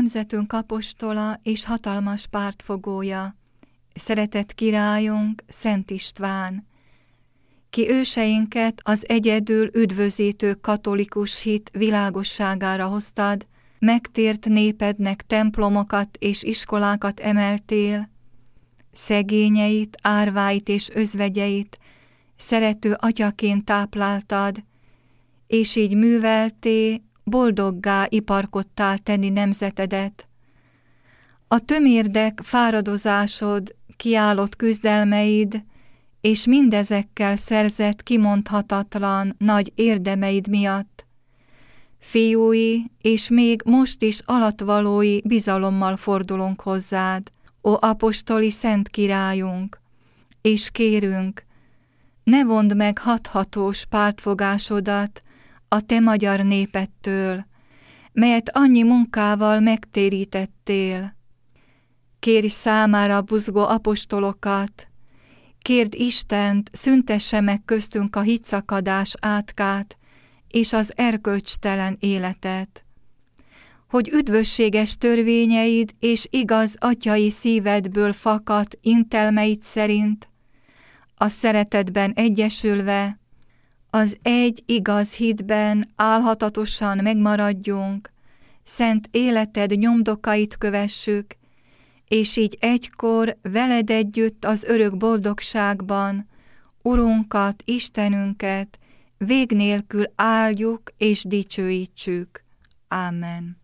nemzetünk apostola és hatalmas pártfogója, szeretett királyunk, Szent István, ki őseinket az egyedül üdvözítő katolikus hit világosságára hoztad, megtért népednek templomokat és iskolákat emeltél, szegényeit, árváit és özvegyeit szerető atyaként tápláltad, és így művelté, boldoggá iparkodtál tenni nemzetedet. A tömérdek fáradozásod, kiállott küzdelmeid, és mindezekkel szerzett kimondhatatlan nagy érdemeid miatt, fiúi és még most is alattvalói bizalommal fordulunk hozzád, ó apostoli szent királyunk, és kérünk, ne vondd meg hathatós pártfogásodat a te magyar népedtől, melyet annyi munkával megtérítettél. Kérj számára buzgó apostolokat, kérd Istent, szüntesse meg köztünk a hitszakadás átkát és az erkölcstelen életet, hogy üdvösséges törvényeid és igaz atyai szívedből fakadt intelmeid szerint, a szeretetben egyesülve, az egy igaz hitben álhatatosan megmaradjunk, szent életed nyomdokait kövessük, és így egykor veled együtt az örök boldogságban Urunkat, Istenünket vég nélkül áldjuk és dicsőítsük. Ámen.